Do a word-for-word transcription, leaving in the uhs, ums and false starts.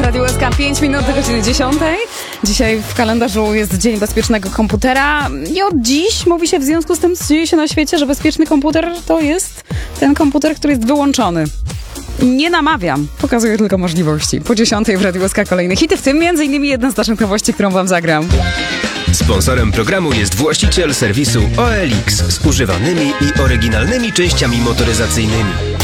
Radio S K, pięć minut do godziny dziesiątej. Dzisiaj w kalendarzu jest Dzień Bezpiecznego Komputera i od dziś mówi się w związku z tym, co dzieje się na świecie, że bezpieczny komputer to jest ten komputer, który jest wyłączony. Nie namawiam, pokazuję tylko możliwości. Po dziesiątej w Radio S K kolejne hity, w tym między innymi jedna z naszych nowości, którą wam zagram. Sponsorem programu jest właściciel serwisu O L X z używanymi i oryginalnymi częściami motoryzacyjnymi.